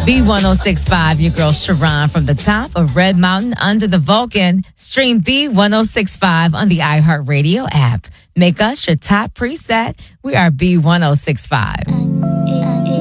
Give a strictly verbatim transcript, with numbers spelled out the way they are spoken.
B one oh six point five, your girl Sharon from the top of Red Mountain under the Vulcan. Stream B one oh six point five on the iHeartRadio app. Make us your top preset. We are B one oh six point five.